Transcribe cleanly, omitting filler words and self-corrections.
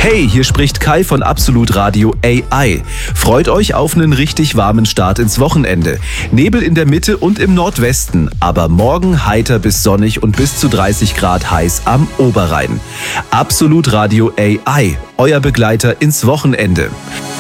Hey, hier spricht Kai von Absolut Radio AI. Freut euch auf einen richtig warmen Start ins Wochenende. Nebel in der Mitte und im Nordwesten, aber morgen heiter bis sonnig und bis zu 30 Grad heiß am Oberrhein. Absolut Radio AI, euer Begleiter ins Wochenende.